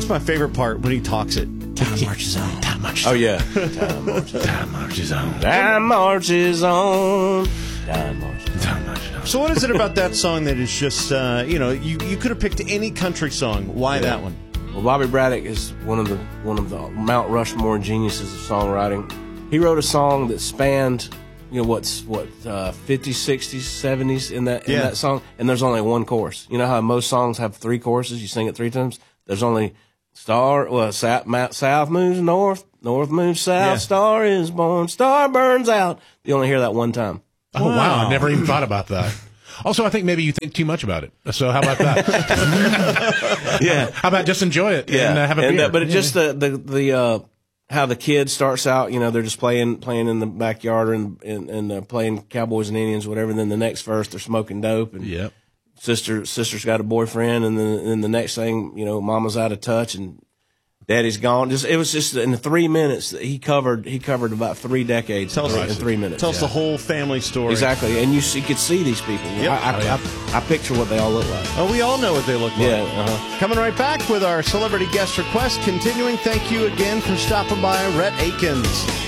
Here's my favorite part when he talks it. Time marches on. Time marches on. Oh, yeah. Time marches on. Time marches on. Time marches on. Time marches on. So what is it about that song that is just, you could have picked any country song. Why that one? Well, Bobby Braddock is one of the Mount Rushmore geniuses of songwriting. He wrote a song that spanned, 50s, 60s, 70s in that song, and there's only one chorus. You know how most songs have three choruses? You sing it three times. There's only south moves north, north moves south, star is born, star burns out. You only hear that one time. Oh, wow. I never even thought about that. Also, I think maybe you think too much about it. So how about that? Yeah. How about just enjoy it and have a beer? But it just how the kid starts out, they're just playing in the backyard and playing Cowboys and Indians, whatever. And then the next verse, they're smoking dope. And sister's got a boyfriend. And then the next thing, mama's out of touch and daddy's gone. It was just in 3 minutes that he covered about 3 decades in 3 minutes. Tells the whole family story. Exactly. And you could see these people. Yep. I picture what they all look like. Oh, we all know what they look like. Yeah. Coming right back with our celebrity guest request. Continuing, thank you again for stopping by, Rhett Akins.